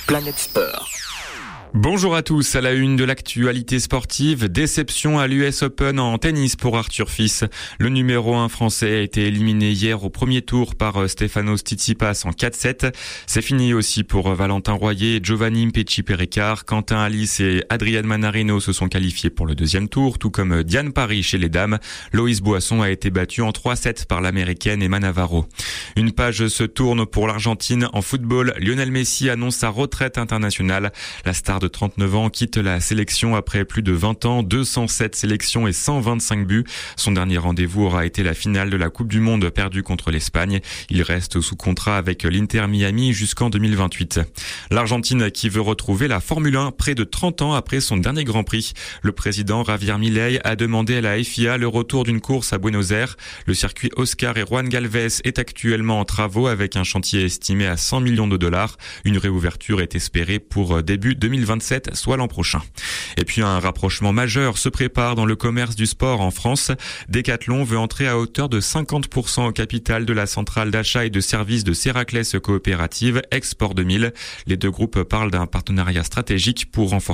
Planète Sport. Bonjour à tous, à la une de l'actualité sportive, déception à l'US Open en tennis pour Arthur Fils. Le numéro 1 français a été éliminé hier au premier tour par Stefanos Tsitsipas en 4-7. C'est fini aussi pour Valentin Royer, Giovanni Mpetshi-Perricard, Quentin Alice et Adrian Manarino se sont qualifiés pour le deuxième tour, tout comme Diane Paris chez les dames. Loïs Boisson a été battue en 3-7 par l'américaine Emma Navarro. Une page se tourne pour l'Argentine en football. Lionel Messi annonce sa retraite internationale. La star de 39 ans quitte la sélection après plus de 20 ans, 207 sélections et 125 buts. Son dernier rendez-vous aura été la finale de la Coupe du Monde perdue contre l'Espagne. Il reste sous contrat avec l'Inter Miami jusqu'en 2028. L'Argentine qui veut retrouver la Formule 1 près de 30 ans après son dernier Grand Prix. Le président Javier Milei a demandé à la FIA le retour d'une course à Buenos Aires. Le circuit Oscar et Juan Galvez est actuellement en travaux avec un chantier estimé à 100 millions de dollars. Une réouverture est espérée pour début 2027, soit l'an prochain. Et puis un rapprochement majeur se prépare dans le commerce du sport en France. Decathlon veut entrer à hauteur de 50% au capital de la centrale d'achat et de services de Séraclès Coopérative Export 2000. Les deux groupes parlent d'un partenariat stratégique pour renforcer